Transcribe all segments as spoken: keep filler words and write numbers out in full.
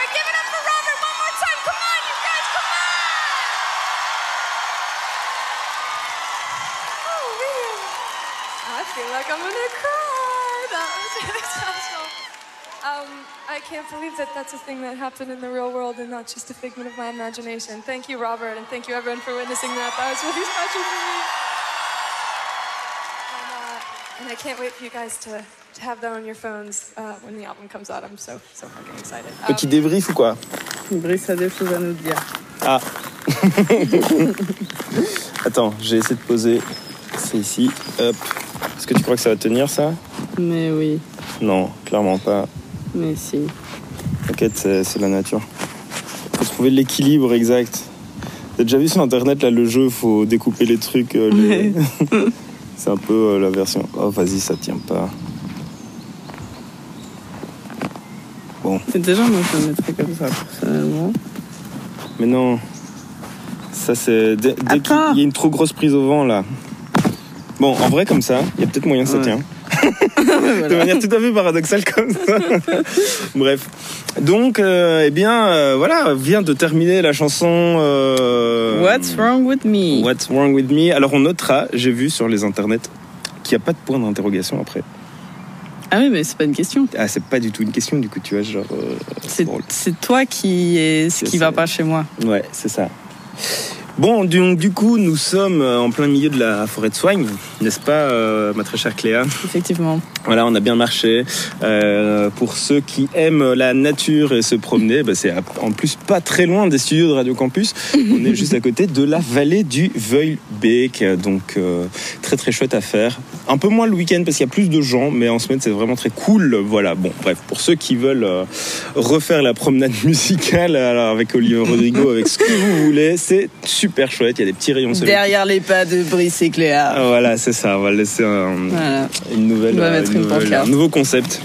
Give it up for Robert one more time. Come on, you guys, come on. Oh, man. I feel like I'm gonna cry. That was really special. Um, I can't believe that that's a thing that happened in the real world and not just a figment of my imagination. Thank you, Robert, and thank you, everyone, for witnessing that. That was really special for me. And, uh, and I can't wait for you guys to, to have that on your phones uh, when the album comes out. I'm so, so fucking excited. Um, Petit débrief ou quoi? Brice a des choses à nous dire. Ah. Attends, j'ai essayé de poser. C'est ici. Hop. Est-ce que tu crois que ça va tenir, ça? Mais oui. Non, clairement pas. Mais si. T'inquiète, c'est, c'est la nature. Faut trouver l'équilibre exact. T'as déjà vu sur internet là le jeu, faut découper les trucs. Euh, les... c'est un peu euh, la version. Oh vas-y, ça tient pas. Bon. Et déjà, moi je le mettrais comme ça personnellement. Mais non. Ça c'est. Dès, dès qu'il y a une trop grosse prise au vent là. Bon, en vrai comme ça, il y a peut-être moyen que ça ouais. tient. Voilà. De manière tout à fait paradoxale comme ça. Bref. Donc, euh, eh bien, euh, voilà, vient de terminer la chanson euh, What's Wrong With Me. What's Wrong With Me. Alors, on notera, j'ai vu sur les internets, qu'il n'y a pas de point d'interrogation après. Ah oui, mais c'est pas une question. Ah, c'est pas du tout une question, du coup, tu vois, genre... Euh, c'est, c'est toi qui est ce qui c'est, va pas chez moi. Ouais, c'est ça. Bon, donc du coup, nous sommes en plein milieu de la forêt de Soignes, n'est-ce pas, euh, ma très chère Cléa? Effectivement. Voilà, on a bien marché. Euh, pour ceux qui aiment la nature et se promener, bah, c'est en plus pas très loin des studios de Radio Campus. On est juste à côté de la vallée du Vuilbeek, donc euh, très très chouette à faire. Un peu moins le week-end parce qu'il y a plus de gens, mais en semaine c'est vraiment très cool. Voilà, bon, bref, pour ceux qui veulent euh, refaire la promenade musicale alors avec Olivia Rodrigo, avec ce que vous voulez, c'est super chouette. Il y a des petits rayons de soleil. Derrière les pas de Brice et Cléa. Ah, voilà, c'est ça. On va laisser un, voilà. une nouvelle, on va mettre une une nouvelle un nouveau concept.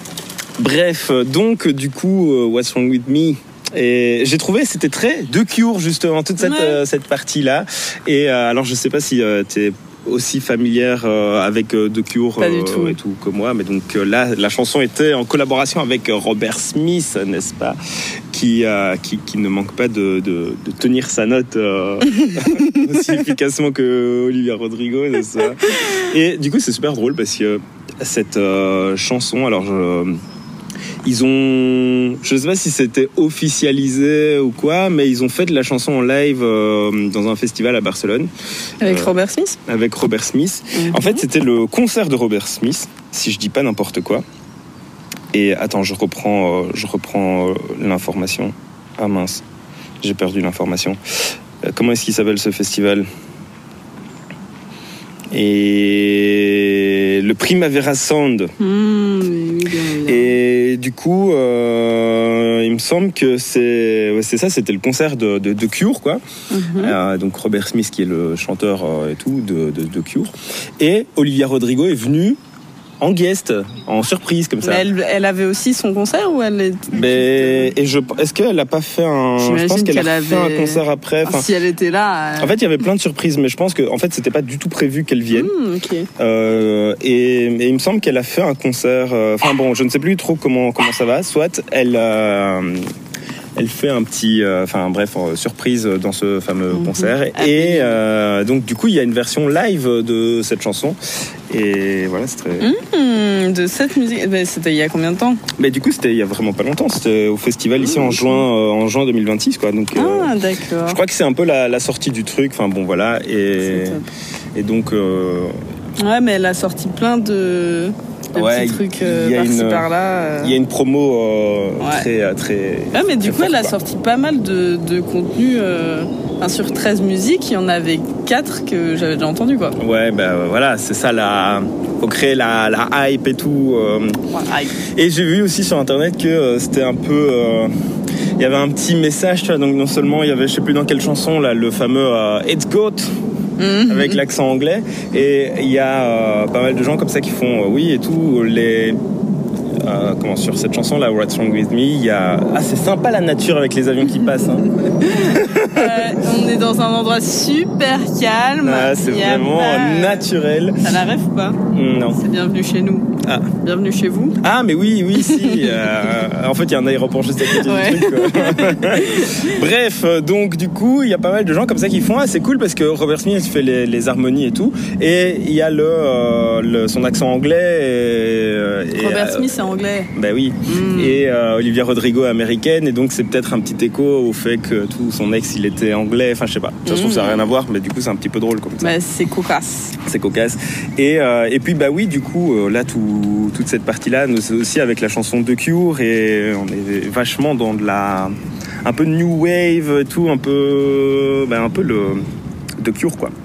Bref, donc du coup, uh, What's Wrong With Me? Et j'ai trouvé c'était très The Cure justement toute cette ouais. euh, cette partie là. Et euh, alors je sais pas si euh, t'es aussi familière euh, avec euh, The Cure euh, tout. et tout que moi, mais donc euh, là la chanson était en collaboration avec Robert Smith, n'est-ce pas, qui, euh, qui qui ne manque pas de, de, de tenir sa note euh, aussi efficacement que Olivia Rodrigo, n'est-ce pas. Et du coup c'est super drôle parce que cette euh, chanson, alors je ils ont, je sais pas si c'était officialisé ou quoi, mais ils ont fait de la chanson en live euh, dans un festival à Barcelone. Avec euh, Robert Smith. Avec Robert Smith. Mm-hmm. En fait, c'était le concert de Robert Smith, si je dis pas n'importe quoi. Et attends, je reprends, euh, je reprends euh, l'information. Ah mince, j'ai perdu l'information. Euh, comment est-ce qu'il s'appelle ce festival ? Et le Primavera Sound. Mmh, oui, oui, oui. Et du coup, euh, il me semble que c'est, ouais, c'est ça, c'était le concert de, de, de Cure, quoi. Mmh. Euh, donc Robert Smith, qui est le chanteur euh, et tout de, de, de Cure. Et Olivia Rodrigo est venue en guest, en surprise comme ça. Mais elle, elle avait aussi son concert ou elle est... Mais et je est-ce qu'elle a pas fait un J'imagine je pense qu'elle, qu'elle a avait... fait un concert après. Enfin, si elle était là. Euh... En fait, il y avait plein de surprises, mais je pense que en fait, c'était pas du tout prévu qu'elle vienne. Mmh, okay. euh, et, et il me semble qu'elle a fait un concert. Enfin euh, bon, je ne sais plus trop comment comment ça va. Soit elle. Euh, Elle fait un petit, enfin euh, bref, euh, surprise dans ce fameux mmh. concert. Et euh, donc du coup, il y a une version live de cette chanson. Et voilà, c'est très... Mmh, de cette musique, bah, c'était il y a combien de temps ? Mais du coup, c'était il y a vraiment pas longtemps. C'était au festival ici mmh. en juin, euh, en juin deux mille vingt-six, quoi. Donc, ah, euh, d'accord. Je crois que c'est un peu la, la sortie du truc. Enfin bon, voilà. Et, et donc... Euh... Ouais, mais elle a sorti plein de... Des ouais, petits trucs euh, par-ci une, par-là. Euh... Il y a une promo euh, ouais. très, très. Ouais, mais du coup, elle a quoi. sorti pas mal de, de contenu. Euh, enfin, sur treize musiques, il y en avait quatre que j'avais déjà entendu, quoi. Ouais, ben bah, voilà, c'est ça, la. Faut créer la, la hype et tout. Euh... Ouais, hype. Et j'ai vu aussi sur internet que euh, c'était un peu. Euh... Il y avait un petit message, tu vois. Donc, non seulement il y avait, je sais plus dans quelle chanson, là, le fameux euh, It's Got. Mmh. Avec l'accent anglais, et il y a euh, pas mal de gens comme ça qui font euh, oui et tout les euh, comment sur cette chanson là What's Wrong With Me, il y a ah c'est sympa la nature avec les avions qui passent hein. euh, on est dans un endroit super calme, ah, c'est vraiment pas... naturel. Ça la rêve ou pas? Non, c'est bienvenu chez nous. Ah. Bienvenue chez vous. Ah, mais oui, oui, si. Euh, en fait, il y a un aéroport juste à côté ouais. du truc. Quoi. Bref, donc du coup, il y a pas mal de gens comme ça qui font. Ah, c'est cool parce que Robert Smith fait les, les harmonies et tout. Et il y a le, euh, le son accent anglais. Et, et, Robert euh, Smith, c'est anglais. Ben oui. Mm. Et euh, Olivia Rodrigo américaine. Et donc, c'est peut-être un petit écho au fait que tout son ex, il était anglais. Enfin, je sais pas. Ça se trouve, ça n'a rien à voir. Mais du coup, c'est un petit peu drôle comme ça. Bah, c'est cocasse. C'est cocasse. Et, euh, et puis, bah oui, du coup, euh, là, tout, toute cette partie-là, nous, c'est aussi avec la chanson The Cure. Et on est vachement dans de la. Un peu de new wave, tout, un peu. Bah, un peu le. The Cure, quoi.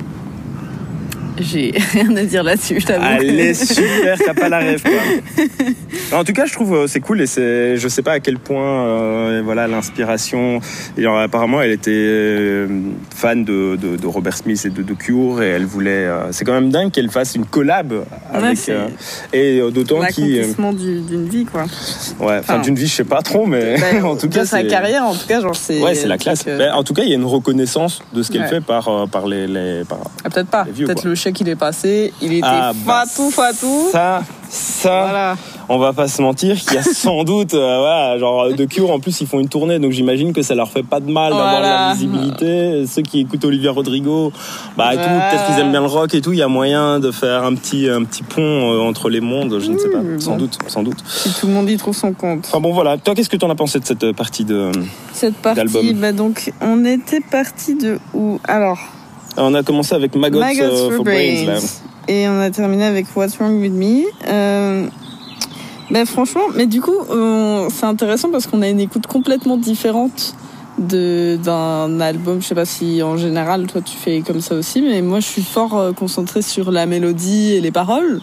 J'ai rien à dire là-dessus, je t'avoue. Allez, super, t'as pas la rêve, quoi. En tout cas, je trouve c'est cool et c'est, je sais pas à quel point, euh, voilà, l'inspiration. Et alors, apparemment, elle était euh, fan de, de, de Robert Smith et de The Cure et elle voulait. Euh, c'est quand même dingue qu'elle fasse une collab avec. Ouais, euh, et euh, d'autant qu'il. L'accomplissement du, d'une vie, quoi. Ouais, enfin, d'une vie, je sais pas trop, mais bah, en tout cas, de sa c'est... carrière, en tout cas, genre c'est. Ouais, c'est la classe. Que... Ben, en tout cas, il y a une reconnaissance de ce qu'elle ouais. fait par euh, par les, les par. Ah, peut-être pas. Les vieux, peut-être quoi. le chèque il est passé, il était ah, fatou bah, fatou. Ça, ça. Voilà. On va pas se mentir qu'il y a sans doute, euh, voilà, genre The Cure en plus ils font une tournée, donc j'imagine que ça leur fait pas de mal d'avoir voilà. de la visibilité. Ceux qui écoutent Olivia Rodrigo, bah et ouais. tout, peut-être qu'ils aiment bien le rock et tout. Il y a moyen de faire un petit un petit pont euh, entre les mondes, je ne sais pas, mmh, sans bon. doute, sans doute. Si tout le monde y trouve son compte. Enfin bon voilà. Toi, qu'est-ce que t'en as pensé de cette partie de cette partie d'album bah donc on était parti de où alors? On a commencé avec Maggots, Maggots euh, for, for Brains, Brains là. Et on a terminé avec What's Wrong With Me. Euh, ben franchement, mais du coup, euh, c'est intéressant parce qu'on a une écoute complètement différente de d'un album. Je sais pas si en général toi tu fais comme ça aussi, mais moi je suis fort euh, concentrée sur la mélodie et les paroles.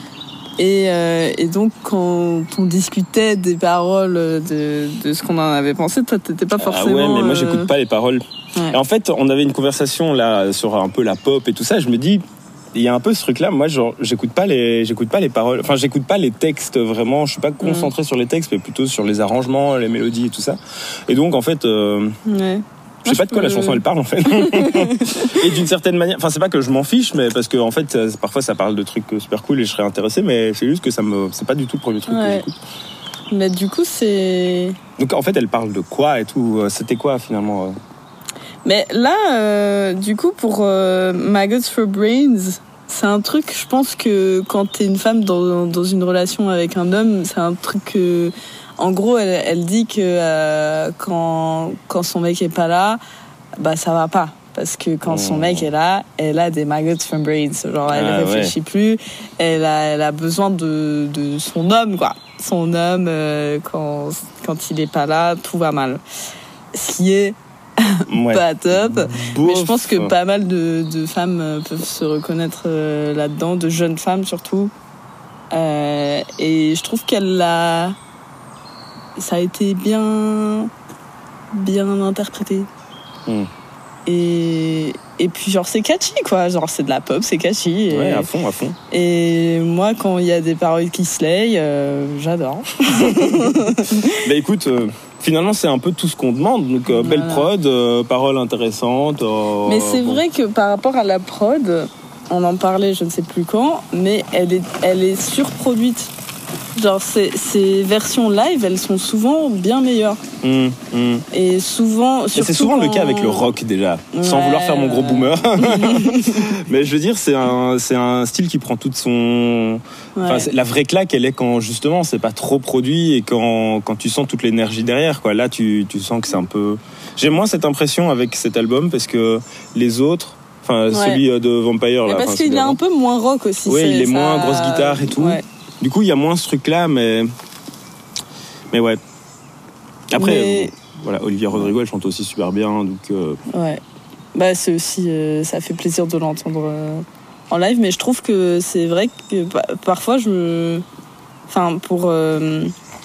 Et, euh, et donc quand on discutait des paroles de, de ce qu'on en avait pensé, toi t'étais pas forcément. Ah ouais, mais moi euh... j'écoute pas les paroles. Ouais. Et en fait, on avait une conversation là sur un peu la pop et tout ça. Je me dis, il y a un peu ce truc-là. Moi, genre, j'écoute pas les, j'écoute pas les paroles. Enfin, j'écoute pas les textes vraiment. Je suis pas concentré mmh. sur les textes, mais plutôt sur les arrangements, les mélodies et tout ça. Et donc, en fait, euh, ouais. je sais pas de quoi la chanson elle parle en fait. Et d'une certaine manière, enfin, c'est pas que je m'en fiche, mais parce que en fait, parfois, ça parle de trucs super cool et je serais intéressé, mais c'est juste que ça me, c'est pas du tout le premier truc ouais. que j'écoute. Mais du coup, c'est. Donc, en fait, elle parle de quoi et tout. C'était quoi finalement? Mais là, euh, du coup, pour euh, Maggots for Brains, c'est un truc, je pense que quand t'es une femme dans, dans une relation avec un homme, c'est un truc que, en gros, elle, elle dit que euh, quand, quand son mec est pas là, bah ça va pas. Parce que quand son mec est là, elle a des maggots from brains. Genre, elle ah, réfléchit ouais. plus, elle a, elle a besoin de, de son homme, quoi. Son homme, euh, quand, quand il est pas là, tout va mal. Ce qui est ouais. pas top, Bouf. Mais je pense que pas mal de, de femmes peuvent se reconnaître euh, là-dedans, de jeunes femmes surtout. Euh, et je trouve qu'elle a, ça a été bien, bien interprété. Mm. Et, et puis genre c'est catchy quoi, genre c'est de la pop, c'est catchy. Et, ouais, à fond, à fond. Et moi quand il y a des paroles qui slay, euh, j'adore. Bah écoute. Euh... Finalement, c'est un peu tout ce qu'on demande. Donc, euh, voilà. Belle prod, euh, paroles intéressantes. Euh, mais c'est bon. vrai que par rapport à la prod, on en parlait, je ne sais plus quand, mais elle est, elle est surproduite. Genre, ces, ces versions live, elles sont souvent bien meilleures. Mmh, mmh. Et souvent... Et c'est souvent quand... le cas avec le rock, déjà. Ouais, sans vouloir faire mon gros boomer. Mais je veux dire, c'est un, c'est un style qui prend toute son... Ouais. Enfin, la vraie claque, elle est quand, justement, c'est pas trop produit et quand, quand tu sens toute l'énergie derrière, quoi. Là, tu, tu sens que c'est un peu... J'ai moins cette impression avec cet album parce que les autres... Enfin, ouais. celui de Vampire... Là, parce enfin, qu'il est un peu moins rock aussi. Oui, il est ça... moins grosse guitare et tout. Ouais. Du coup, il y a moins ce truc-là, mais... Mais ouais. Après, mais... voilà, Olivia Rodrigo, elle chante aussi super bien, donc... Euh... Ouais. Bah, c'est aussi... Euh, ça fait plaisir de l'entendre euh, en live, mais je trouve que c'est vrai que bah, parfois, je me... Enfin, pour... Euh,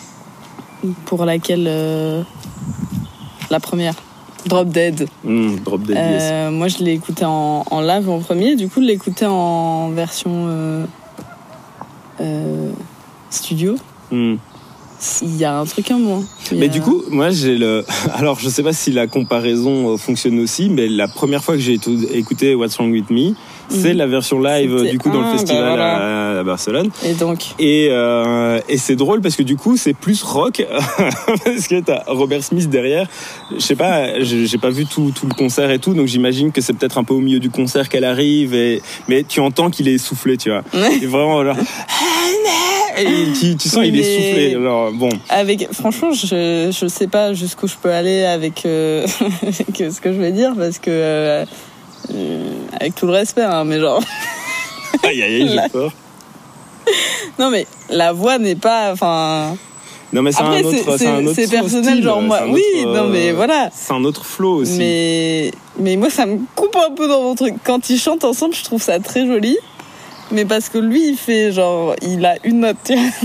pour laquelle... Euh, la première. Drop Dead. Mmh, Drop Dead, euh, yes. Moi, je l'ai écouté en, en live en premier, du coup, je l'ai écouté en version... Euh, Euh, studio. Mm. il y a un truc en moins. Mais a... du coup, moi j'ai le. Alors je sais pas si la comparaison fonctionne aussi, mais la première fois que j'ai écouté What's Wrong With Me, c'est mmh. la version live C'était... du coup dans ah, le festival bah voilà. à, à Barcelone. Et donc. Et, euh, et c'est drôle parce que du coup c'est plus rock parce que t'as Robert Smith derrière. Je sais pas, j'ai pas vu tout, tout le concert et tout, donc j'imagine que c'est peut-être un peu au milieu du concert qu'elle arrive. Et... Mais tu entends qu'il est essoufflé, tu vois. Et vraiment genre. Et tu, tu sens oui, il est soufflé. Alors, bon. Avec, franchement, je je sais pas jusqu'où je peux aller avec, euh, avec ce que je vais dire parce que euh, avec tout le respect, hein, mais genre. Aïe aïe aïe, j'ai peur. Non mais la voix n'est pas, enfin. Non mais c'est Après, un autre, c'est, c'est, un autre c'est personnel, style, genre moi. Oui, autre, non mais voilà. C'est un autre flow aussi. Mais mais moi ça me coupe un peu dans mon truc. Quand ils chantent ensemble, je trouve ça très joli. Mais parce que lui, il fait genre, il a une note.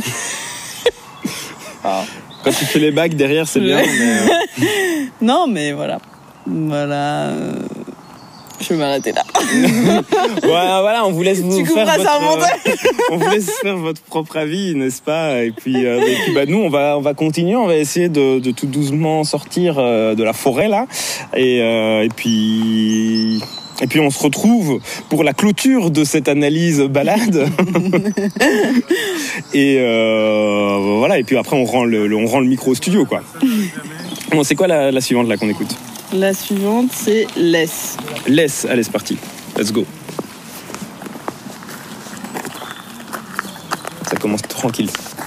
Ah. Quand tu fais les bacs derrière, c'est bien. Mais... non, mais voilà, voilà. Euh... Je vais m'arrêter là. voilà, voilà, on vous laisse vous tu faire votre, ça euh, on vous laisse faire votre propre avis, n'est-ce pas? Et puis, euh, et puis bah nous, on va, on va continuer, on va essayer de, de tout doucement sortir euh, de la forêt là, et, euh, et puis. Et puis on se retrouve pour la clôture de cette analyse balade. et euh, voilà. Et puis après on rend le, le on rend le micro au studio quoi. Bon, c'est quoi la, la suivante là qu'on écoute? La suivante c'est Less. Less, allez c'est parti. Let's go. Ça commence tranquille.